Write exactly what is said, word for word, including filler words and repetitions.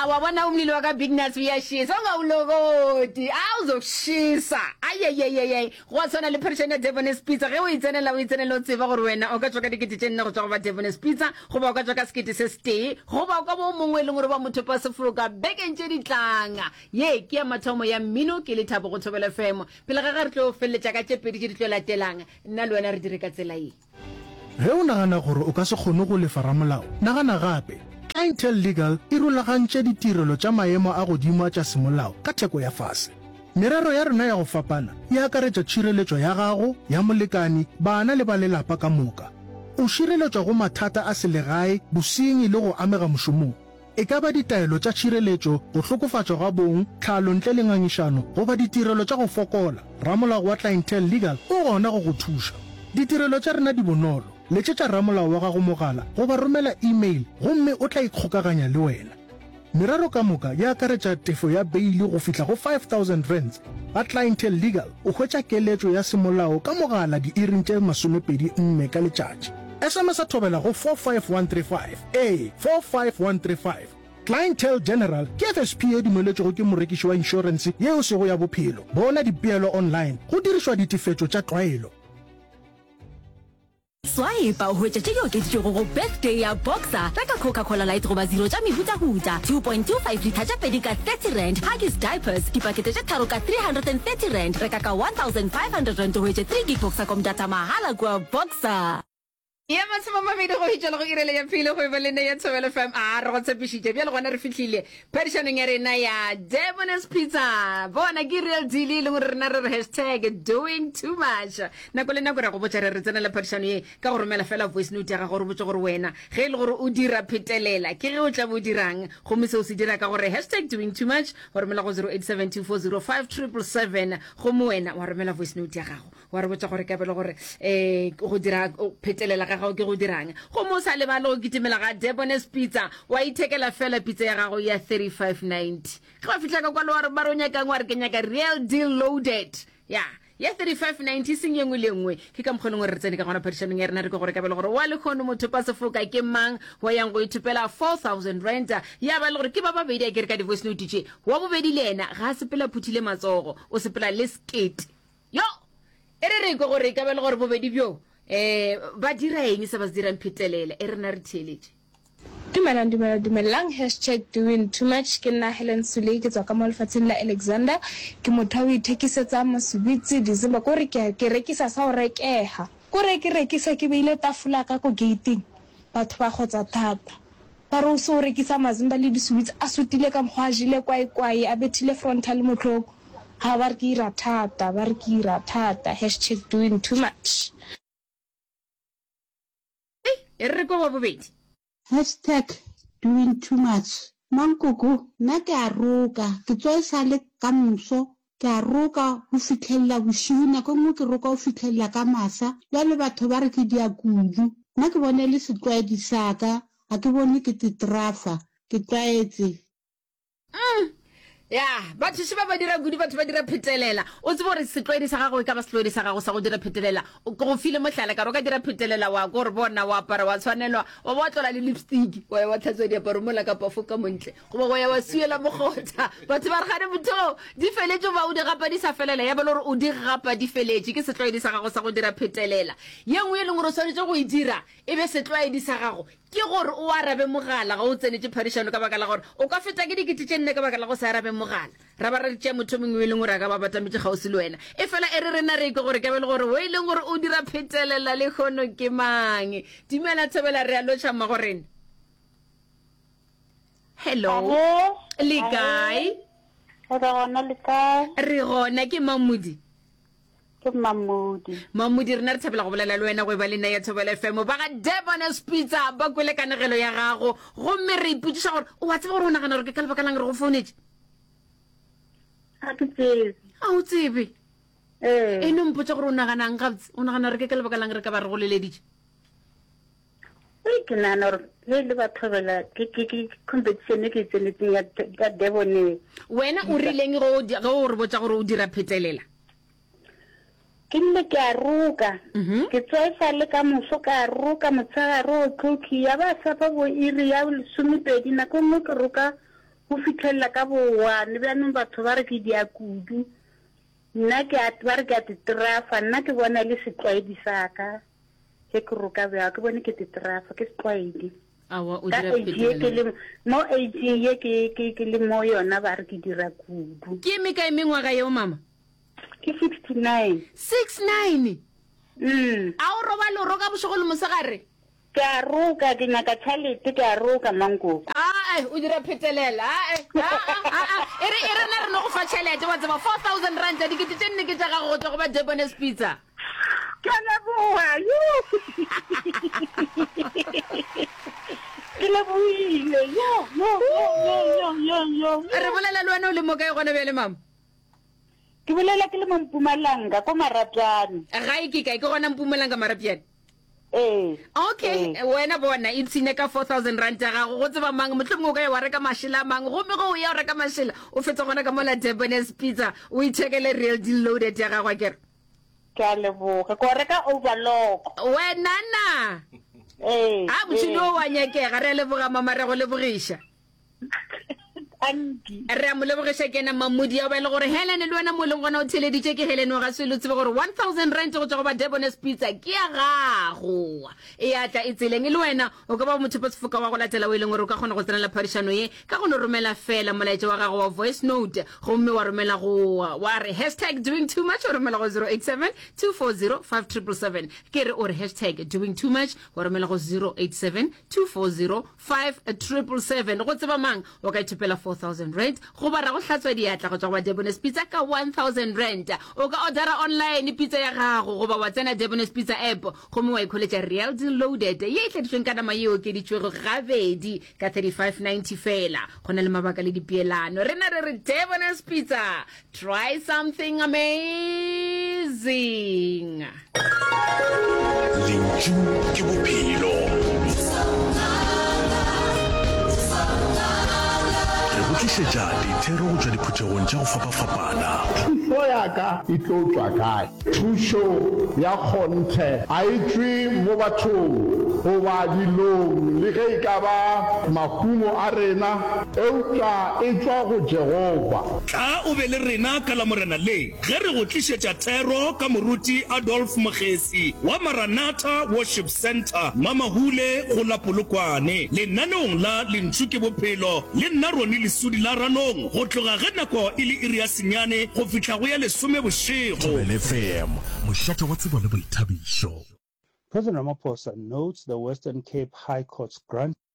wabona umlilo waka Big Nuts uyashisa ongawulokoti awuzokushisa ayeyeyeye go tsona le perishane ya Devon's Pizza ge o itsenela o itsenela o tseba gore wena o ka tswa ka dikete tse nne go tswa go ba Devon's Pizza go ba o ka tswa ka sekete se stay go ba o ka bo mongwe le gore ba motho pa sefoka bekentse ditlanga ye ke ya mathomo ya mmino ke le Thabo go Thobela F M pele ga re tlo felletsa ka tshepedi di tlo latelang nna le wena re dire ka tsela e ge o nagana gore o ka se kgone go lefa ramolao nagana gape Clientele Legal e rulagantše ditirelo tša maemo a godimo tša semolao ka theko ya fase. Merero ya rena ya go fapana e akaretša tšhireletšo ya gago ya molekani bana le ba lelapa ka moka. O šireletšwa go mathata a selegae bosenyi le go amega mošomong. E ka ba ditaelo tša tšhireletšo go hlokofatšwa ga bong tlhalo ntle le ngangišano go ba ditirelo tša go fokola ramolao wa Clientele Legal o gona go go thuša. Ditirelo tša rena di bonolo letšetša ramolao wa gago mogala go ba romela email gomme o tla ikgokaganya le wena. Merero ka moka ya akaretša tefo ya beili go fihla go five thousand rands. Ga Clientele Legal o hwetša keletšo ya semolao ka mogala di iring tše masomepedi nne ka letšatši. S M S a thobela go four five one three five a four five one three five. Clientele General ke F S P e dumeletšego ke morekiši wa inšorense yeo sego ya bophelo. Bona dipeelo online go dirišwa ditefetšo tša tlwaelo. Swipe o hwetša tše di oketšego go birthday ya Boxer reka Coca-Cola Light goba zero tša mehutahuta two point two five litre tša pedi ka thirty rand Huggies diapers dipakete tše tharo ka three hundred thirty rand reka ka one thousand five hundred rand o hwetše three gig Boxer-com data mahala kua Boxer. Ya matsama mabedi go hitšela go irele ya phile go ba lena ya Thobela F M a re go tshepišitše bjale gona re fihlile perishaneng ya rena ya Devon's Pizza bona ke real deal le gore rena re re hashtag doing too much nako le nako re go botša re re tsena la perishano ye ka go romela fela voice note ya ga gore botša gore wena ge le gore o dira phetelela ke ge o tla bo dirang go mme se o se dira ka gore hashtag doing too much go romela go zero eight seven two four zero five seven seven seven go mo wena wa romela voice note ya gago wa re botša gore ka bele gore eh go dira phetelela ga gago ke go dirang go mo sa le ba lo gitimela ga Devon's Pizza wa ithekela fela pizza ya gago ya thirty-five ninety ga fitla ka kwalo wa re baronya ka ngwa re kenya ka real deal loaded ya ya thirty-five ninety seng yengwe le ngwe ke ka mkgolong re tsene ka gona perishaneng ya rena re go gore ka bele gore wa le khono motho pa sefoka ke mang wa yang go ithupela four thousand rand ya ba le gore ke ba babedi a ke re ka di voice note tše wa bobedi le ena ga sepela phuthile matsogo o sepela le skate yo ere re go gore ka bele gore bobedi bjo eh ba dira eng se ba se dirang phetelela e rena re theletše Dumelang dumelang dumelang hashtag doing too much ke nna Helen Sule ke tswa ka mo lefatsheng la Alexander ke motho o ithekisetsa mosubitsi December go re ke ke rekisa sa o rekeha go re ke rekisa ke beile tafula ka go gating batho ba gotsa thata ba re o se o rekisa mazimba le disubitsi a sutile ka mhwajile kwai kwai a bethile frontal motlhoko ha ba re ke ira thata ba re ke ira thata hashtag doing too much e re go ba bobedi hashtag doing too much mankoko nna ke a roka ke tswa sa le ka moso ke a roka go fitlhella bosigo nako nngwe ke roka go fitlhella ka masa jwale batho ba re ke dia kudu nna ke bone le setlwaedi saka a ke bone ke titrafa ke tlaetse ya batho se ba ba dira gudi batho ba dira phetelela o tsebo re setlwaedi sa gago e ka ba setlwaedi sa gago sa go dira phetelela o go file mohlala ka ro ka dira phetelela wa go re bona wa apara wa tshwanelwa wa botlola le lipstick wa wa tlhatswa di aparo mola ka pafo ka montle go ba go ya wa siela mogotha batho ba re gane motho di feletse ba o di gapa di sa felela ya ba le gore o di gapa di feletse ke setlwaedi sa gago sa go dira phetelela ye nngwe le gore o tshwanetse go e dira e be setlwaedi sa gago ke gore o arabe mogala ga o tsenetse perishano ka baka la gore o ka feta ke dikete tše nne ka baka la go sa arabe mogala ra ba re tše motho mongwe le ngwe ra ka ba batametse gausi le wena e fela e re rena re ke gore ka bele gore o ile gore o dira phetelela le khono ke mang dimela Thobela re a lotšha magorena hello le kae re gona le kae re gona ke Mamudi ke Mamudi Mamudi rena re thabela go bolela le wena go ba le nna ya Thobela F M ba ga Devon's Pizza ba kwele kanegelo ya gago gomme re iputša gore o wa tseba gore o nagana gore ke ka lebaka lang re go founetse a ke tsebe a o tsebe eh e no mpotša gore o naganang gabotse o nagana re ke ka lebaka lang re ka ba re go leleditše e ke nana gore le le ba Thobela ke ke ke competition e ke tsenetseng ya Devon wena o rileng go ge o re botša gore o dira phetelela ke nne ke a roka ke tswa le ka moso ka roka motshegare o tlhoki ya ba sapa bo iri ya lesomepedi nako nngwe ke roka go fitlhelela ka bowane bjanong batho ba re ke diakudu nna ke ba re ke a tetrafa nna ke bona le setlwaedi sa ka ke ke roka bja ke bone ke tetrafa ke setlwaedi awa o ka dira age ye ke le mo age ye ke ke ke le mo yona ba re ke dira kudu ke me ka mengwaga yeo mama ke sixty-nine sixty-nine mm a o roba le roka bosego le mosegare ke a roka ke nyaka tšhalete ke a roka manko a o dira phetelela a e re e re na re no go fa tšhelete wa tseba four thousand rand di ke tšenne ke tša gago go tswa go ba Durban's Pizza ke la boa yo ke la buile yo yo yo yo yo yo re bolela le wena o le mo kae gona bjale mama ke bolela ke le mo Mpumalanga ko Marapjane ga e ke kae ke gona Mpumalanga Marapjane eh okay wena bona e tsine ka four thousand rand ya gago go tseba mang motlhomong o ka e wa reka mashila mang go me go ya reka mashila o fetsa gona ka mola Durban's Pizza o ichekele real deal loaded ya gago akere ke a leboga ko reka overlock wena na eh a motšhini o wa nyakega re leboga mama re go lebogiša anki re a mo lebogiša ke ena mamodi ya ba le gore Helen le wena mo leng gona o theleditše ke Helen wa ga se lo tsebe gore one thousand rand go tswa go ba Durban's Pizza ke ya gago e atla e tseleng e le wena o ka ba motho pa sefoka wa go latela o e leng gore o ka kgona go tsenela phadišano ye ka go no romela fela molaetša wa gago wa voice note gomme wa romela go wa re hashtag doing too much o romela go zero eight seven two four zero five seven seven ke re o re hashtag doing too much wa romela go zero eight seven two four zero five seven seven go tseba mang o ka ithopela four thousand rand go ba ra go hlatswa diatla go tswa go Durban's Pizza ka one thousand rand o ka ordera online pizza ya gago go ba wa tsena Durban's Pizza app go mo wa ikholetša real deal loaded ye e tleditsweng ka nama yeo ke ditšwego gabedi ka thirty-five ninety fela go na le mabaka le dipeelano re na re re Durban's Pizza try something amazing lentšu ke bophelo tlišetša dithero go tšwa diphutšegong tša go fapafapana thušo yaka e tlo tšwa kae thušo ya kgonthe a e tšwe mo bathong goba dilong le ge e ka ba mahumo a rena eupša e tšwa go Jehova tla o be le rena ka lamorena le ge re go tlišetša thero ka moruti Adolf Mogesi wa Maranatha Worship Center Mamahule go la Polokwane lenaneong la lentšu ke bophelo le nna rone le sudi la ranong go tloga ge nako e le iri ya senyane go fitlha go ya lesome bošego F M mošate wa tsebo le boithabišo. President Ramaphosa notes the Western Cape High Court's grant